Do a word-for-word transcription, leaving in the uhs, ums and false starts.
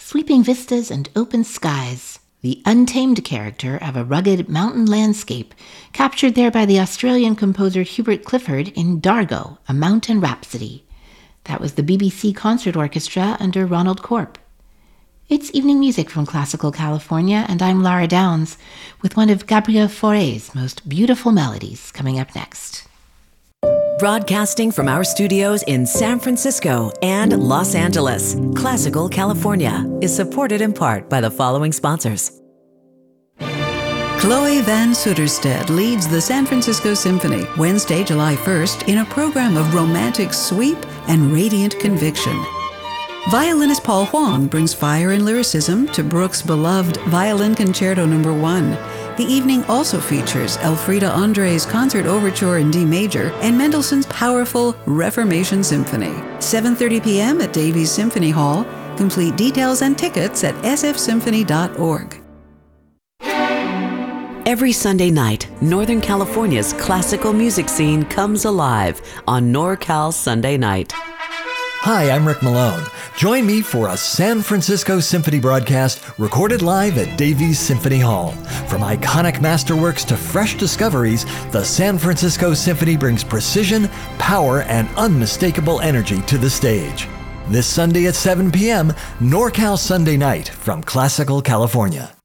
sweeping vistas and open skies, the untamed character of a rugged mountain landscape captured there by the Australian composer Hubert Clifford in Dargo, A Mountain Rhapsody. That was the B B C Concert Orchestra under Ronald Corp. It's evening music from Classical California, and I'm Lara Downs with one of Gabriel Fauré's most beautiful melodies coming up next. Broadcasting from our studios in San Francisco and Los Angeles, Classical California is supported in part by the following sponsors. Chloe Van Sutterstedt leads the San Francisco Symphony Wednesday, July first in a program of romantic sweep and radiant conviction. Violinist Paul Huang brings fire and lyricism to Brooks' beloved Violin Concerto Number One. The evening also features Elfrida André's Concert Overture in D Major and Mendelssohn's powerful Reformation Symphony. seven thirty p.m. at Davies Symphony Hall. Complete details and tickets at s f symphony dot org. Every Sunday night, Northern California's classical music scene comes alive on NorCal Sunday Night. Hi, I'm Rick Malone. Join me for a San Francisco Symphony broadcast recorded live at Davies Symphony Hall. From iconic masterworks to fresh discoveries, the San Francisco Symphony brings precision, power, and unmistakable energy to the stage. This Sunday at seven p.m., NorCal Sunday Night from Classical California.